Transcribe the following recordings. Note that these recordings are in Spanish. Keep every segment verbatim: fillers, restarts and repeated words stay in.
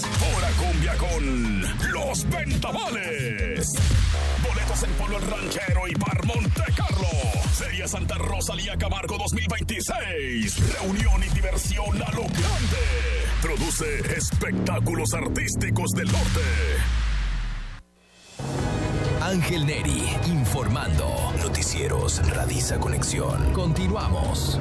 Pura cumbia con Los Ventamales. Boletos en Pueblo El Ranchero y Bar Monte Carlo. Feria Santa Rosalía Camargo dos mil veintiséis. Reunión y diversión a lo grande. Produce Espectáculos Artísticos del Norte. Ángel Neri, informando. Noticieros Radisa Conexión. Continuamos.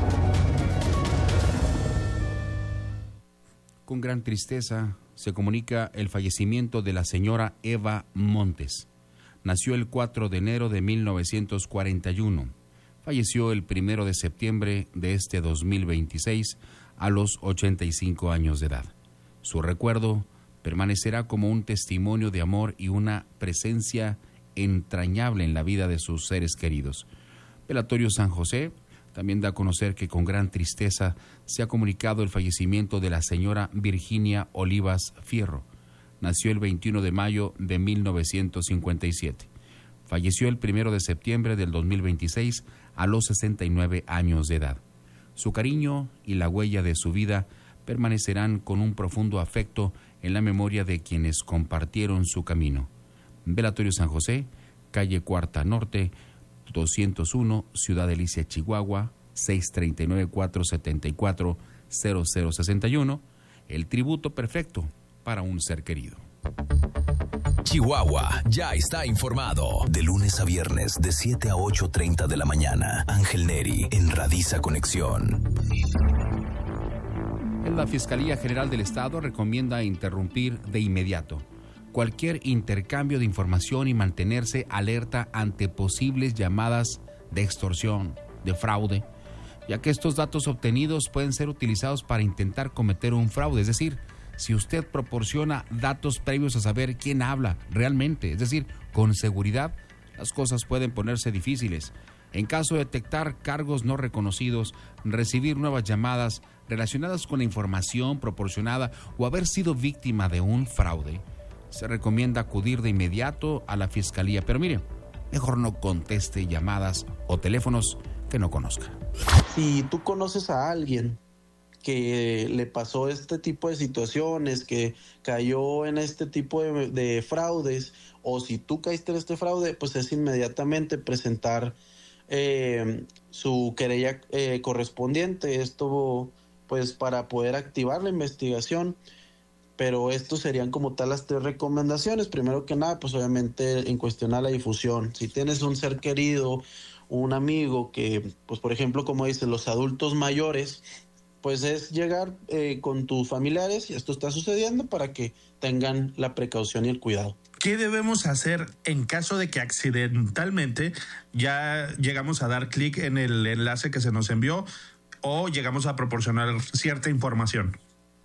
Con gran tristeza se comunica el fallecimiento de la señora Eva Montes. Nació el cuatro de enero de mil novecientos cuarenta y uno. Falleció el primero de septiembre de este dos mil veintiséis a los ochenta y cinco años de edad. Su recuerdo permanecerá como un testimonio de amor y una presencia entrañable en la vida de sus seres queridos. Velatorio San José también da a conocer que con gran tristeza se ha comunicado el fallecimiento de la señora Virginia Olivas Fierro. Nació el veintiuno de mayo de mil novecientos cincuenta y siete. Falleció el primero de septiembre del dos mil veintiséis a los sesenta y nueve años de edad. Su cariño y la huella de su vida permanecerán con un profundo afecto en la memoria de quienes compartieron su camino. Velatorio San José, calle Cuarta Norte, doscientos uno, Ciudad Delicia, Chihuahua, seis tres nueve, cuatro siete cuatro, cero cero seis uno. El tributo perfecto para un ser querido. Chihuahua ya está informado. De lunes a viernes, de siete a ocho treinta de la mañana. Ángel Neri, en Radisa Conexión. La Fiscalía General del Estado recomienda interrumpir de inmediato cualquier intercambio de información y mantenerse alerta ante posibles llamadas de extorsión, de fraude, ya que estos datos obtenidos pueden ser utilizados para intentar cometer un fraude. Es decir, si usted proporciona datos previos a saber quién habla realmente, es decir, con seguridad, las cosas pueden ponerse difíciles. En caso de detectar cargos no reconocidos, recibir nuevas llamadas relacionadas con la información proporcionada o haber sido víctima de un fraude, se recomienda acudir de inmediato a la Fiscalía. Pero mire, mejor no conteste llamadas o teléfonos que no conozca. Si tú conoces a alguien que le pasó este tipo de situaciones, que cayó en este tipo de, de fraudes, o si tú caíste en este fraude, pues es inmediatamente presentar eh, su querella eh, correspondiente. Esto pues para poder activar la investigación. Pero estos serían como tal las tres recomendaciones. Primero que nada, pues obviamente en cuestión a la difusión. Si tienes un ser querido, un amigo que, pues por ejemplo, como dicen los adultos mayores, pues es llegar eh, con tus familiares, y esto está sucediendo, para que tengan la precaución y el cuidado. ¿Qué debemos hacer en caso de que accidentalmente ya llegamos a dar clic en el enlace que se nos envió o llegamos a proporcionar cierta información?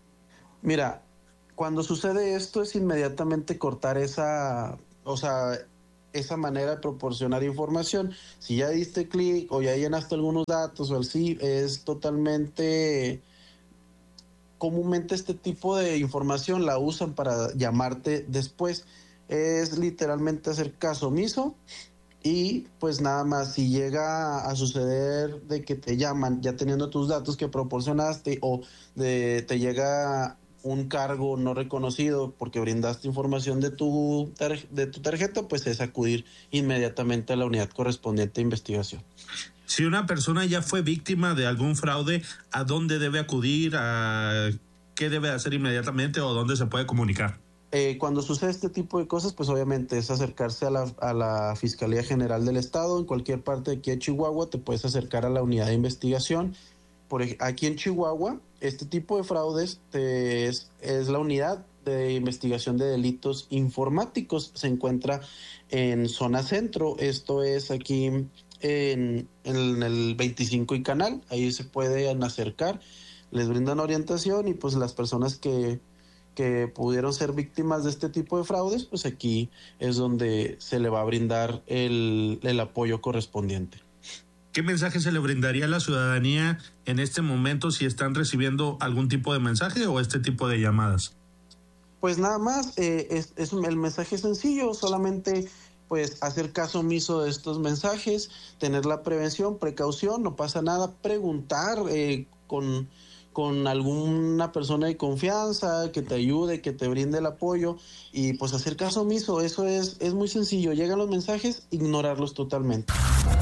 Mira, cuando sucede esto es inmediatamente cortar esa, o sea, esa manera de proporcionar información. Si ya diste clic o ya llenaste algunos datos o así, es totalmente... Comúnmente este tipo de información la usan para llamarte después. Es literalmente hacer caso omiso y pues nada más, si llega a suceder de que te llaman ya teniendo tus datos que proporcionaste o de, te llega un cargo no reconocido porque brindaste información de tu, tar- de tu tarjeta, pues es acudir inmediatamente a la unidad correspondiente de investigación. Si una persona ya fue víctima de algún fraude, ¿a dónde debe acudir? ¿A qué debe hacer inmediatamente o dónde se puede comunicar? Eh, cuando sucede este tipo de cosas, pues obviamente es acercarse a la, a la Fiscalía General del Estado. En cualquier parte de aquí de Chihuahua te puedes acercar a la unidad de investigación. Por ej- aquí en Chihuahua, este tipo de fraudes te es, es la unidad de investigación de delitos informáticos. Se encuentra en zona centro, esto es aquí en, en el veinticinco y Canal. Ahí se pueden acercar, les brindan orientación y pues las personas que, que pudieron ser víctimas de este tipo de fraudes, pues aquí es donde se le va a brindar el, el apoyo correspondiente. ¿Qué mensaje se le brindaría a la ciudadanía en este momento si están recibiendo algún tipo de mensaje o este tipo de llamadas? Pues nada más, eh, es, es un, el mensaje es sencillo, solamente pues hacer caso omiso de estos mensajes, tener la prevención, precaución, no pasa nada, preguntar eh, con, con alguna persona de confianza que te ayude, que te brinde el apoyo y pues hacer caso omiso. Eso es, es muy sencillo. Llegan los mensajes, ignorarlos totalmente.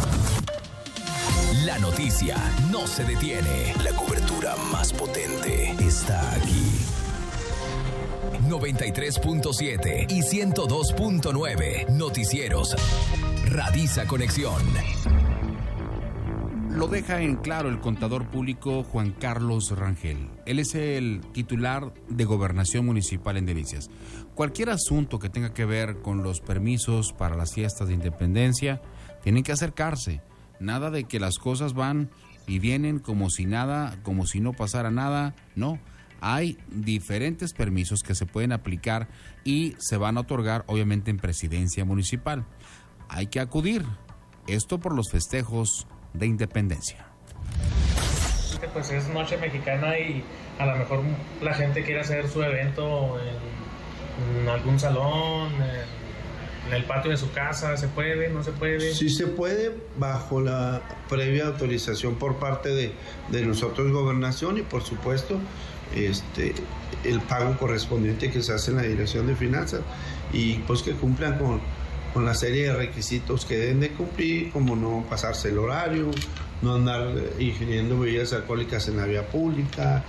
La noticia no se detiene. La cobertura más potente está aquí. noventa y tres punto siete y ciento dos punto nueve Noticieros. Radiza Conexión. Lo deja en claro el contador público Juan Carlos Rangel. Él es el titular de Gobernación Municipal en Delicias. Cualquier asunto que tenga que ver con los permisos para las fiestas de independencia, tienen que acercarse. Nada de que las cosas van y vienen como si nada, como si no pasara nada. No, hay diferentes permisos que se pueden aplicar y se van a otorgar obviamente en presidencia municipal. Hay que acudir. Esto por los festejos de independencia. Pues es noche mexicana y a lo mejor la gente quiere hacer su evento en, en algún salón, en, en el patio de su casa. ¿Se puede? ¿No se puede? Sí se puede, bajo la previa autorización por parte de, de nosotros, Gobernación, y por supuesto este el pago correspondiente que se hace en la Dirección de Finanzas, y pues que cumplan con, con la serie de requisitos que deben de cumplir, como no pasarse el horario, no andar ingiriendo bebidas alcohólicas en la vía pública,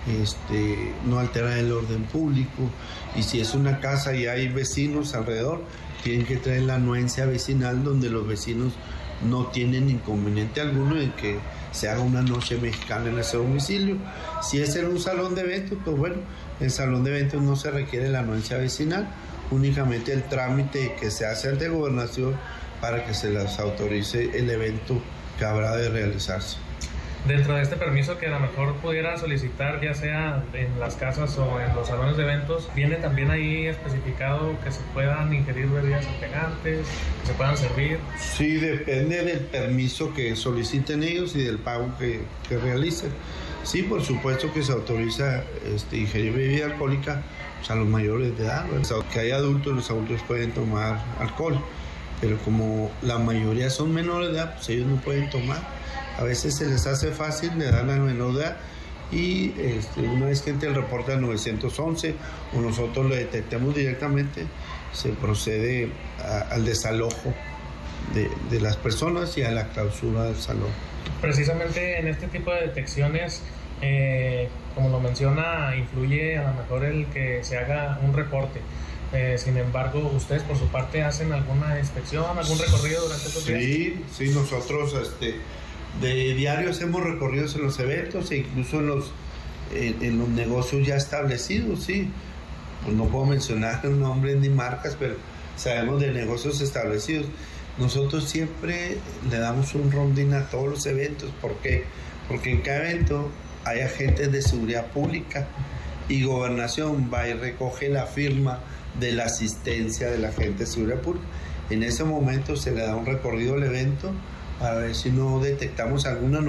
este, no alterar el orden público, y si es una casa y hay vecinos alrededor, tienen que traer la anuencia vecinal donde los vecinos no tienen inconveniente alguno en que se haga una noche mexicana en ese domicilio. Si es en un salón de eventos, pues bueno, en el salón de eventos no se requiere la anuencia vecinal, únicamente el trámite que se hace ante Gobernación para que se les autorice el evento que habrá de realizarse. Dentro de este permiso que a lo mejor pudiera solicitar, ya sea en las casas o en los salones de eventos, viene también ahí especificado que se puedan ingerir bebidas embriagantes, que se puedan servir. Sí, depende del permiso que soliciten ellos y del pago que, que realicen. Sí, por supuesto que se autoriza este, ingerir bebida alcohólica pues, a los mayores de edad, ¿verdad? Que hay adultos, los adultos pueden tomar alcohol, pero como la mayoría son menores de edad, pues ellos no pueden tomar. A veces se les hace fácil, le dan al menor de edad y este, una vez que entre el reporte al nueve once o nosotros lo detectemos directamente, se procede a, al desalojo de, de las personas y a la clausura del salón. Precisamente en este tipo de detecciones, eh, como lo menciona, influye a lo mejor el que se haga un reporte. Eh, sin embargo, ¿ustedes por su parte hacen alguna inspección, algún recorrido durante estos días? Sí, sí, nosotros este, de diario hacemos recorridos en los eventos e incluso en los, en, en los negocios ya establecidos, sí. Pues no puedo mencionar nombres ni marcas, pero sabemos de negocios establecidos. Nosotros siempre le damos un rondín a todos los eventos. ¿Por qué? Porque en cada evento hay agentes de seguridad pública y Gobernación va y recoge la firma de la asistencia del agente de seguridad pública. En ese momento se le da un recorrido al evento para ver si no detectamos alguna